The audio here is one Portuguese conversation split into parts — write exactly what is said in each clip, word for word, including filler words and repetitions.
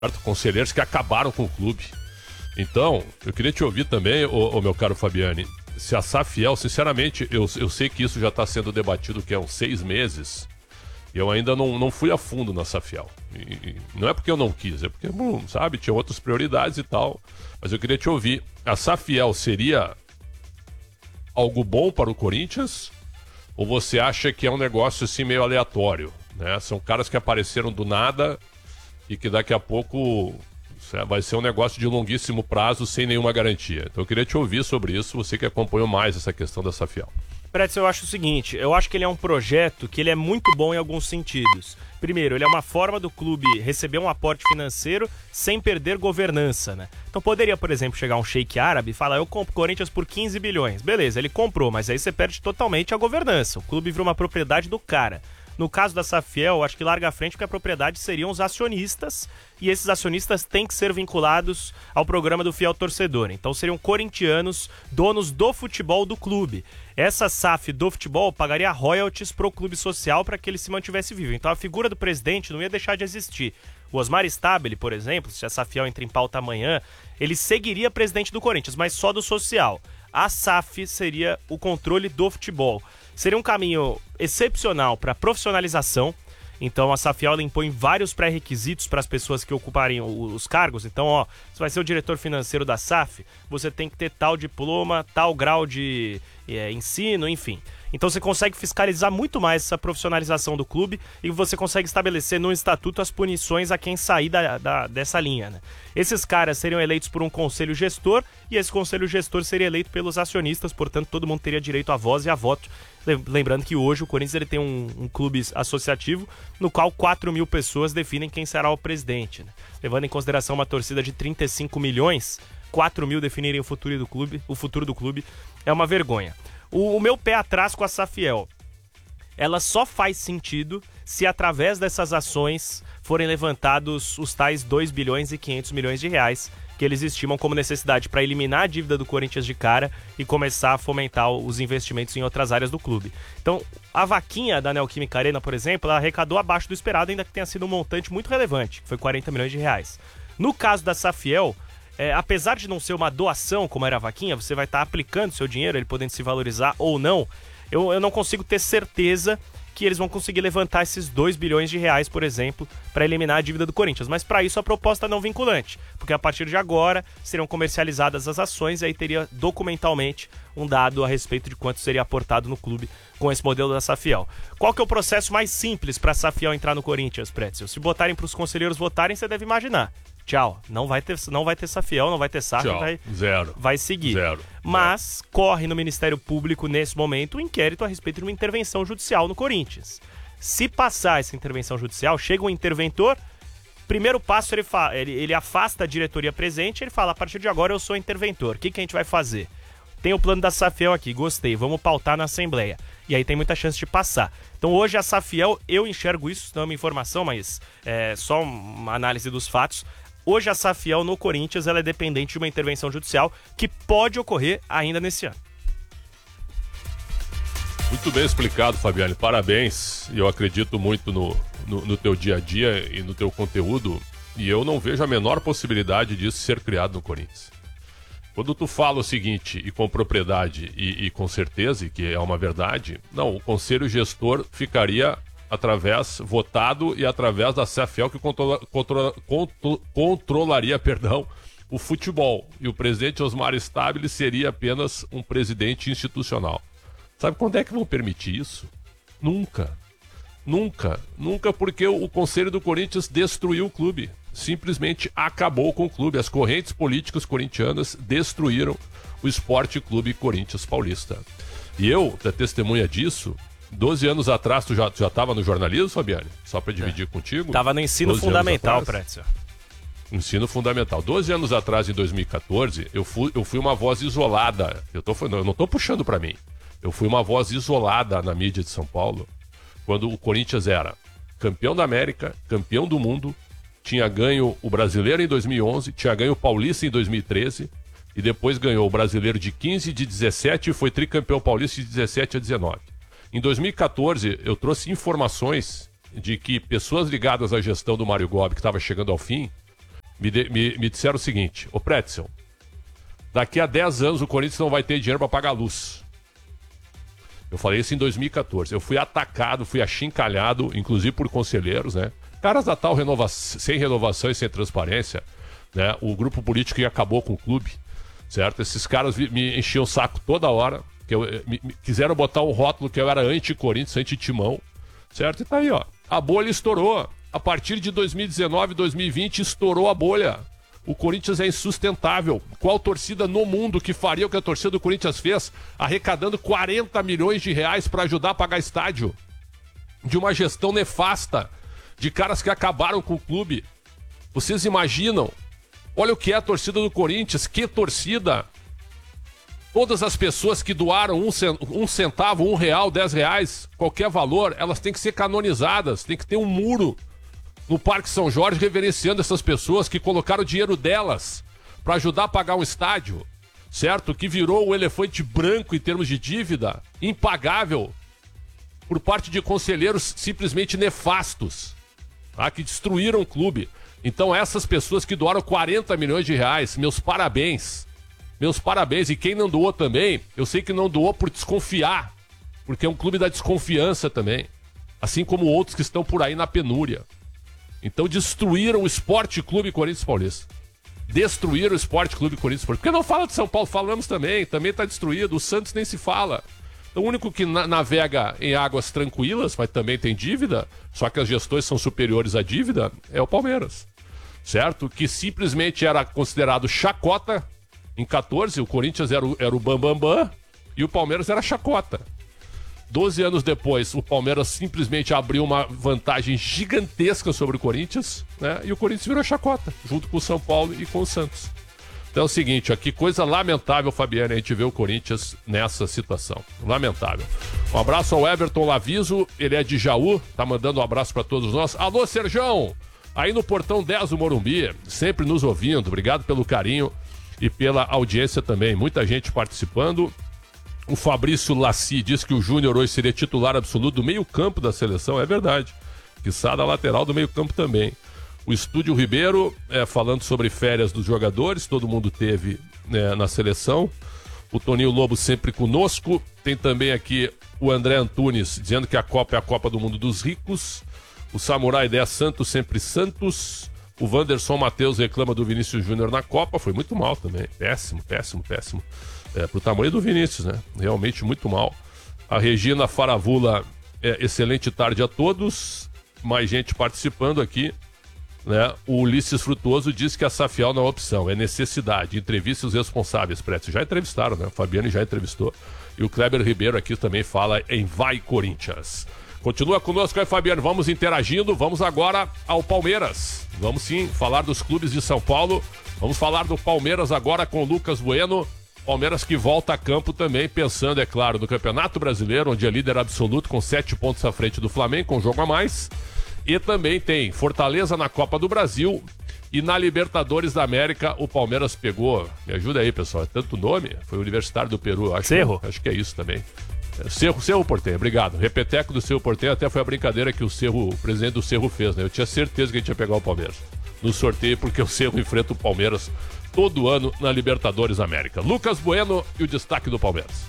conselheiros que acabaram com o clube. Então, eu queria te ouvir também, ô, ô meu caro Fabiani, se a Safiel, sinceramente, eu, eu sei que isso já está sendo debatido que há uns seis meses, e eu ainda não, não fui a fundo na Safiel. E, e não é porque eu não quis, é porque, bom, sabe, tinha outras prioridades e tal. Mas eu queria te ouvir, a Safiel seria algo bom para o Corinthians? Ou você acha que é um negócio assim meio aleatório, né? São caras que apareceram do nada e que daqui a pouco vai ser um negócio de longuíssimo prazo sem nenhuma garantia. Então eu queria te ouvir sobre isso, você que acompanhou mais essa questão da Safiel. Pretz, eu acho o seguinte, eu acho que ele é um projeto que ele é muito bom em alguns sentidos. Primeiro, ele é uma forma do clube receber um aporte financeiro sem perder governança, né? Então poderia, por exemplo, chegar um sheik árabe e falar, eu compro Corinthians por quinze bilhões. Beleza, ele comprou, mas aí você perde totalmente a governança. O clube vira uma propriedade do cara. No caso da Safiel, acho que larga à frente porque a propriedade seriam os acionistas e esses acionistas têm que ser vinculados ao programa do Fiel Torcedor. Então seriam corintianos, donos do futebol do clube. Essa S A F do futebol pagaria royalties pro clube social para que ele se mantivesse vivo. Então a figura do presidente não ia deixar de existir. O Osmar Stabile, por exemplo, se a Safiel entra em pauta amanhã, ele seguiria presidente do Corinthians, mas só do social. A S A F seria o controle do futebol. Seria um caminho excepcional para profissionalização. Então a Safiel impõe vários pré-requisitos para as pessoas que ocuparem os cargos. Então, ó, você vai ser o diretor financeiro da S A F, você tem que ter tal diploma, tal grau de é, ensino, enfim. Então você consegue fiscalizar muito mais essa profissionalização do clube e você consegue estabelecer no estatuto as punições a quem sair da, da, dessa linha, né? Esses caras seriam eleitos por um conselho gestor e esse conselho gestor seria eleito pelos acionistas, portanto todo mundo teria direito à voz e a voto. Lembrando que hoje o Corinthians ele tem um, um clube associativo no qual quatro mil pessoas definem quem será o presidente, né? Levando em consideração uma torcida de trinta e cinco milhões, quatro mil definirem o futuro do clube, o futuro do clube é uma vergonha. O, o meu pé atrás com a Safiel, ela só faz sentido se através dessas ações forem levantados os tais dois bilhões e quinhentos milhões de reais que eles estimam como necessidade para eliminar a dívida do Corinthians de cara e começar a fomentar os investimentos em outras áreas do clube. Então, a vaquinha da Neoquímica Arena, por exemplo, ela arrecadou abaixo do esperado, ainda que tenha sido um montante muito relevante, que foi quarenta milhões de reais. No caso da Safiel, É, apesar de não ser uma doação, como era a vaquinha, você vai estar aplicando seu dinheiro, ele podendo se valorizar ou não, eu, eu não consigo ter certeza que eles vão conseguir levantar esses dois bilhões de reais, por exemplo, para eliminar a dívida do Corinthians. Mas para isso a proposta não vinculante, porque a partir de agora serão comercializadas as ações e aí teria documentalmente um dado a respeito de quanto seria aportado no clube com esse modelo da Safiel. Qual que é o processo mais simples para a Safiel entrar no Corinthians, Pretzel? Se botarem para os conselheiros votarem, você deve imaginar. Tchau, não vai ter, não vai ter Safiel, não vai ter S A F, Tchau. vai, Zero. vai seguir. Zero. Mas Zero. corre no Ministério Público, nesse momento, um inquérito a respeito de uma intervenção judicial no Corinthians. Se passar essa intervenção judicial, chega um interventor, primeiro passo ele, fa- ele, ele afasta a diretoria presente, ele fala, a partir de agora eu sou interventor, o que, que a gente vai fazer? Tem o plano da Safiel aqui, gostei, vamos pautar na Assembleia. E aí tem muita chance de passar. Então hoje a Safiel, eu enxergo isso, não é uma informação, mas é só uma análise dos fatos. Hoje a Safiel no Corinthians ela é dependente de uma intervenção judicial que pode ocorrer ainda nesse ano. Muito bem explicado, Fabiane. Parabéns. Eu acredito muito no, no, no teu dia a dia e no teu conteúdo. E eu não vejo a menor possibilidade disso ser criado no Corinthians. Quando tu fala o seguinte, e com propriedade e, e com certeza, que é uma verdade, não, o conselho gestor ficaria através, votado e através da Safiel que controla, controla, contro, controlaria perdão, o futebol. E o presidente Osmar Stabile seria apenas um presidente institucional. Sabe quando é que vão permitir isso? Nunca. Nunca. Nunca porque o, o Conselho do Corinthians destruiu o clube. Simplesmente acabou com o clube. As correntes políticas corintianas destruíram o Esporte Clube Corinthians Paulista. E eu, da testemunha disso, doze anos atrás, tu já, tu já tava no jornalismo, Fabiane? Só para dividir é. contigo. Tava no ensino fundamental, Pretzel. Ensino fundamental. doze anos atrás, em dois mil e catorze, eu fui, eu fui uma voz isolada. Eu, tô, eu não tô puxando para mim. Eu fui uma voz isolada na mídia de São Paulo, quando o Corinthians era campeão da América, campeão do mundo, tinha ganho o Brasileiro em dois mil e onze, tinha ganho o Paulista em dois mil e treze, e depois ganhou o Brasileiro de quinze, de dezessete e foi tricampeão paulista de dezessete a dezenove. Em dois mil e catorze, eu trouxe informações de que pessoas ligadas à gestão do Mário Gobi, que estava chegando ao fim, me, de, me, me disseram o seguinte: ô Pretzel, daqui a dez anos o Corinthians não vai ter dinheiro para pagar a luz. Eu falei isso em dois mil e catorze. Eu fui atacado, fui achincalhado, inclusive por conselheiros, né? Caras da tal renova... sem renovação e sem transparência, né? O grupo político que acabou com o clube, certo? Esses caras me enchiam o saco toda hora, que eu, me, me, quiseram botar um rótulo que eu era anti-Corinthians, anti-Timão, certo? E tá aí, ó. A bolha estourou. A partir de dois mil e dezenove, dois mil e vinte, estourou a bolha. O Corinthians é insustentável. Qual torcida no mundo que faria o que a torcida do Corinthians fez, arrecadando quarenta milhões de reais para ajudar a pagar estádio? De uma gestão nefasta, de caras que acabaram com o clube. Vocês imaginam? Olha o que é a torcida do Corinthians, que torcida! Todas as pessoas que doaram um centavo, um real, dez reais, qualquer valor, elas têm que ser canonizadas, tem que ter um muro no Parque São Jorge reverenciando essas pessoas que colocaram o dinheiro delas para ajudar a pagar um estádio, certo? Que virou o elefante branco em termos de dívida, impagável, por parte de conselheiros simplesmente nefastos, tá? Que destruíram o clube. Então essas pessoas que doaram quarenta milhões de reais, meus parabéns. Meus parabéns. E quem não doou também, eu sei que não doou por desconfiar, porque é um clube da desconfiança também, assim como outros que estão por aí na penúria. Então destruíram o Esporte Clube Corinthians Paulista. Destruíram o Esporte Clube Corinthians Paulista. Porque não fala de São Paulo, falamos também, também está destruído. O Santos nem se fala. Então, o único que na- navega em águas tranquilas, mas também tem dívida, só que as gestões são superiores à dívida, é o Palmeiras. Certo? Que simplesmente era considerado chacota. Em catorze, o Corinthians era o, era o bambambam bam, bam, e o Palmeiras era chacota. doze anos depois, o Palmeiras simplesmente abriu uma vantagem gigantesca sobre o Corinthians, né? E o Corinthians virou chacota, junto com o São Paulo e com o Santos. Então é o seguinte, ó, que coisa lamentável, Fabiane, a gente vê o Corinthians nessa situação. Lamentável. Um abraço ao Everton Laviso, ele é de Jaú, tá mandando um abraço para todos nós. Alô, Serjão! Aí no Portão dez do Morumbi, sempre nos ouvindo, obrigado pelo carinho e pela audiência também. Muita gente participando. O Fabrício Laci diz que o Júnior hoje seria titular absoluto do meio-campo da seleção. É verdade. Quiçá da lateral do meio-campo também. O Estúdio Ribeiro, é, falando sobre férias dos jogadores, todo mundo teve, né, na seleção. O Toninho Lobo sempre conosco. Tem também aqui o André Antunes dizendo que a Copa é a Copa do Mundo dos ricos. O Samurai dez Santos, sempre Santos. O Wanderson Matheus reclama do Vinícius Júnior na Copa. Foi muito mal também. Péssimo, péssimo, péssimo. É, pro tamanho do Vinícius, né? Realmente muito mal. A Regina Faravula, é, excelente tarde a todos. Mais gente participando aqui, né? O Ulisses Frutuoso diz que a Safiel não é opção, é necessidade. Entrevista os responsáveis, Pretz. Já entrevistaram, né? O Fabiano já entrevistou. E o Kleber Ribeiro aqui também fala em Vai Corinthians. Continua conosco aí, Fabiano. Vamos interagindo. Vamos agora ao Palmeiras. Vamos sim falar dos clubes de São Paulo. Vamos falar do Palmeiras agora com o Lucas Bueno. Palmeiras que volta a campo também, pensando, é claro, no Campeonato Brasileiro, onde é líder absoluto com sete pontos à frente do Flamengo, com um jogo a mais. E também tem Fortaleza na Copa do Brasil e na Libertadores da América o Palmeiras pegou, me ajuda aí, pessoal, é tanto nome, foi o Universitário do Peru, eu acho. Cerro. Que, acho que é isso também. É, Cerro, Cerro Porteño, obrigado. Repeteco do Cerro Porteño, até foi a brincadeira que o Cerro, o presidente do Cerro fez, né? Eu tinha certeza que a gente ia pegar o Palmeiras no sorteio, porque o Cerro enfrenta o Palmeiras todo ano na Libertadores América. Lucas Bueno e o destaque do Palmeiras.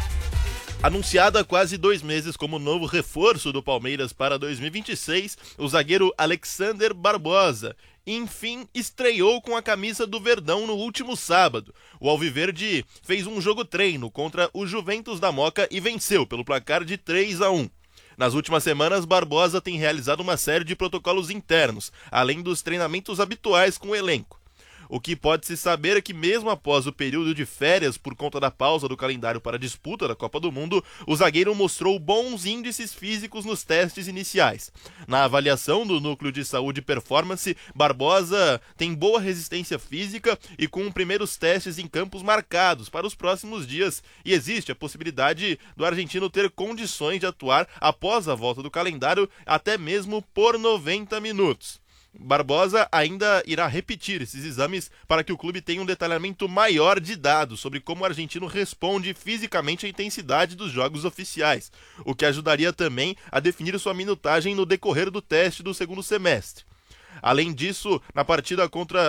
Anunciado há quase dois meses como novo reforço do Palmeiras para dois mil e vinte e seis, o zagueiro Alexander Barbosa, enfim, estreou com a camisa do Verdão no último sábado. O Alviverde fez um jogo-treino contra o Juventus da Moca e venceu pelo placar de três a um. Nas últimas semanas, Barbosa tem realizado uma série de protocolos internos, além dos treinamentos habituais com o elenco. O que pode-se saber é que mesmo após o período de férias por conta da pausa do calendário para a disputa da Copa do Mundo, o zagueiro mostrou bons índices físicos nos testes iniciais. Na avaliação do Núcleo de Saúde e Performance, Barbosa tem boa resistência física e com primeiros testes em campos marcados para os próximos dias, e existe a possibilidade do argentino ter condições de atuar após a volta do calendário, até mesmo por noventa minutos. Barbosa ainda irá repetir esses exames para que o clube tenha um detalhamento maior de dados sobre como o argentino responde fisicamente à intensidade dos jogos oficiais, o que ajudaria também a definir sua minutagem no decorrer do teste do segundo semestre. Além disso, na partida contra